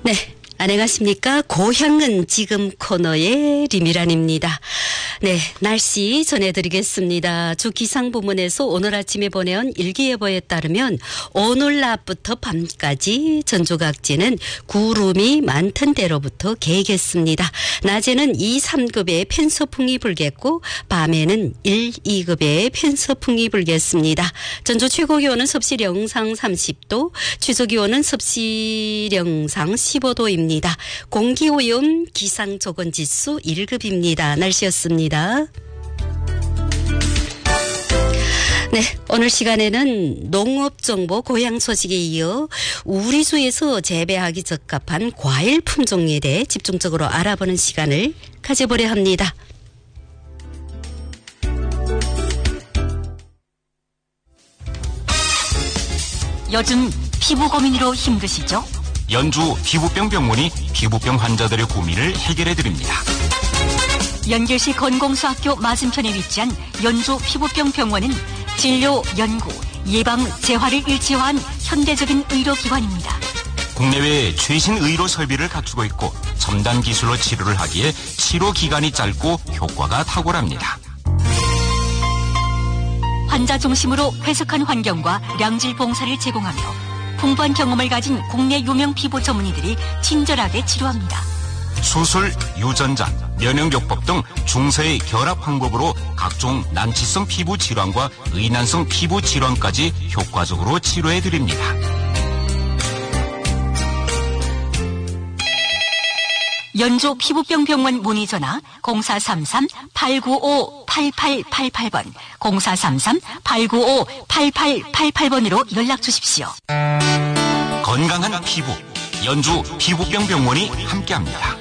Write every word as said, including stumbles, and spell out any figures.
네, 안녕하십니까. 고향은 지금 코너의 리미란입니다. 네, 날씨 전해드리겠습니다. 주 기상부문에서 오늘 아침에 보내온 일기예보에 따르면 오늘 낮부터 밤까지 전주 각지는 구름이 많던 대로부터 개겠습니다. 낮에는 이, 삼급의 편서풍이 불겠고 밤에는 일, 이급의 편서풍이 불겠습니다. 전주 최고기온은 섭씨 영상 삼십 도, 최저기온은 섭씨 영상 십오 도입니다. 공기오염 기상조건지수 일 급입니다. 날씨였습니다. 네, 오늘 시간에는 농업정보 고향 소식에 이어 우리 주에서 재배하기 적합한 과일 품종에 대해 집중적으로 알아보는 시간을 가져보려 합니다. 요즘 피부 고민으로 힘드시죠? 연주 피부병 병원이 피부병 환자들의 고민을 해결해드립니다. 연결시 건공수학교 맞은편에 위치한 연주 피부병 병원은 진료, 연구, 예방, 재활을 일체화한 현대적인 의료기관입니다. 국내외 최신 의료 설비를 갖추고 있고 첨단 기술로 치료를 하기에 치료 기간이 짧고 효과가 탁월합니다. 환자 중심으로 쾌적한 환경과良질 봉사를 제공하며 풍부한 경험을 가진 국내 유명 피부 전문의들이 친절하게 치료합니다. 수술, 유전자, 면역요법 등 중서의 결합 방법으로 각종 난치성 피부 질환과 의난성 피부 질환까지 효과적으로 치료해드립니다. 연주 피부병 병원 문의 전화 공사삼삼 팔구오 팔팔팔팔 번, 공사삼삼 팔구오 팔팔팔팔 번으로 연락 주십시오. 건강한 피부, 연주 피부병 병원이 함께합니다.